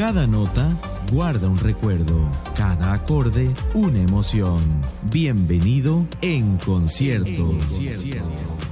Cada nota guarda un recuerdo, cada acorde una emoción. Bienvenido en concierto.